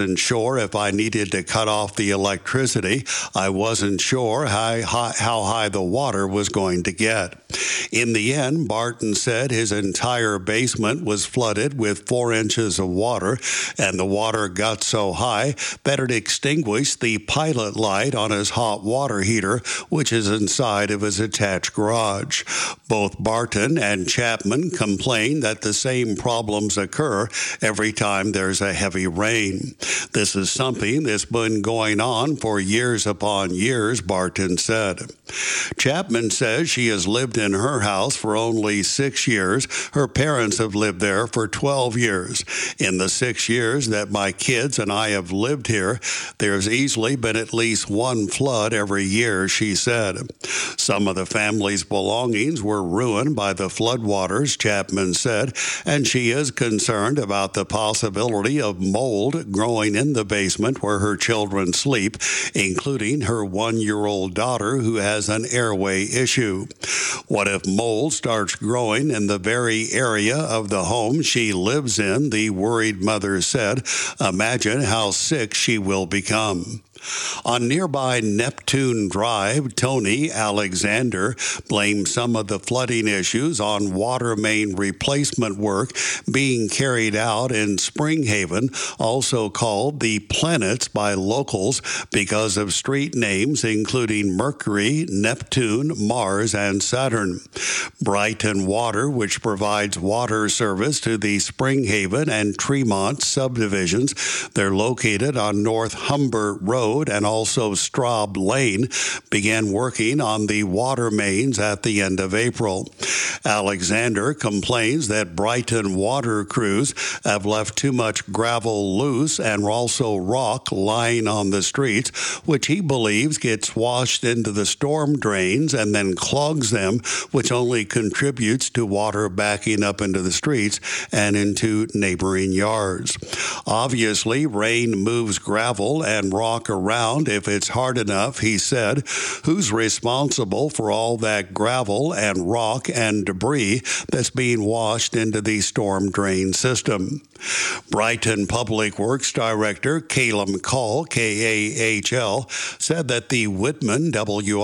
sure if I needed to cut off the electricity. I wasn't sure how high the water was going to get. In the end, Barton said his entire basement was flooded with 4 inches of water, and the water got so high that it extinguished the pilot light on his hot water heater, which is inside of his attached garage. Both Barton and Chapman complain that the same problems occur every time there's a heavy rain. This is something that's been going on for years upon years, Barton said. Chapman says she has lived in her house for only 6 years. Her parents have lived there for 12 years. In the 6 years that my kids and I have lived here, there's easily been at least one flood every year, she said. Some of the family's belongings were ruined by the floodwaters, Chapman said, and she is concerned about the possibility of mold growing in the basement where her children sleep, including her 1-year-old daughter who has an airway issue. What if mold starts growing in the very area of the home she lives in, the worried mother said. Imagine how sick she will become. On nearby Neptune Drive, Tony Alexander blamed some of the flooding issues on water main replacement work being carried out in Springhaven, also called the Planets by locals because of street names including Mercury, Neptune, Mars, and Saturn. Brighton Water, which provides water service to the Springhaven and Tremont subdivisions, they're located on North Humbert Road and also Straub Lane, began working on the water mains at the end of April. Alexander complains that Brighton water crews have left too much gravel loose and also rock lying on the streets, which he believes gets washed into the storm drains and then clogs them, which only contributes to water backing up into the streets and into neighboring yards. Obviously, rain moves gravel and rock around if it's hard enough, he said. Who's responsible for all that gravel and rock and debris that's being washed into the storm drain system? Brighton Public Works Director Calum Call, K-A-H-L, said that the Widman,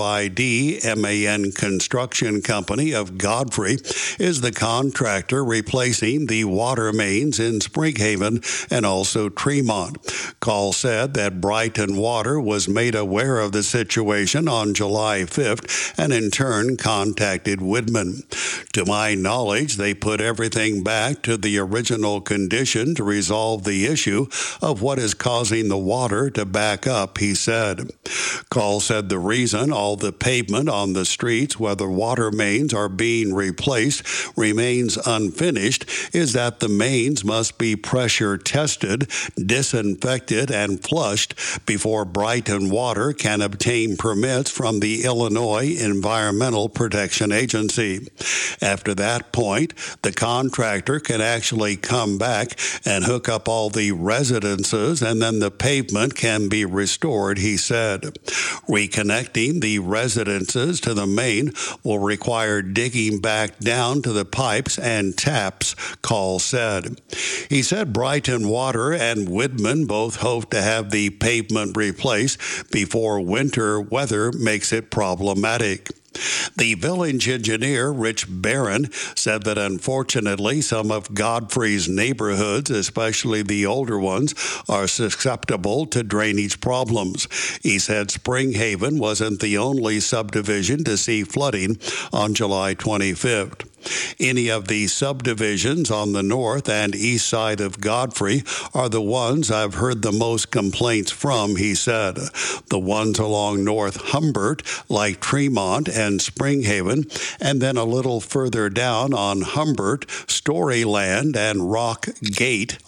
W-I-D-M-A-N construction company of Godfrey is the contractor replacing the water mains in Springhaven and also Tremont. Call said that Brighton Water was made aware of the situation on July 5th and in turn contacted Widman. To my knowledge, they put everything back to the original condition to resolve the issue of what is causing the water to back up, he said. Call said the reason all the pavement on the streets where the water mains are being replaced remains unfinished is that the mains must be pressure tested, disinfected, and flushed before Brighton Water can obtain permits from the Illinois Environmental Protection Agency. After that point, the contractor can actually come back and hook up all the residences, and then the pavement can be restored, he said. Reconnecting the residences to the main will require digging back down to the pipes and taps, Call said. He said Brighton Water and Widman both hope to have the pavement replaced before winter weather makes it problematic. The village engineer, Rich Barron, said that unfortunately some of Godfrey's neighborhoods, especially the older ones, are susceptible to drainage problems. He said Springhaven wasn't the only subdivision to see flooding on July 25th. Any of the subdivisions on the north and east side of Godfrey are the ones I've heard the most complaints from, he said. The ones along North Humbert, like Tremont and Springhaven, and then a little further down on Humbert, Storyland and Rock Gate,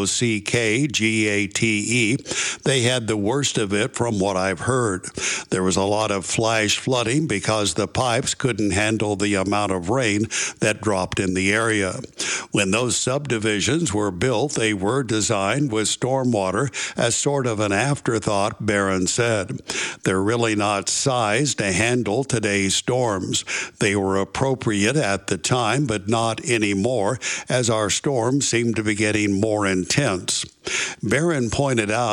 R-O-C-K-G-A-T-E, they had the worst of it from what I've heard. There was a lot of flash flooding because the pipes couldn't handle the amount of rain that dropped in the area. When those subdivisions were built, they were designed with stormwater as sort of an afterthought, Barron said. They're really not sized to handle today's storms. They were appropriate at the time, but not anymore, as our storms seem to be getting more intense. Barron pointed out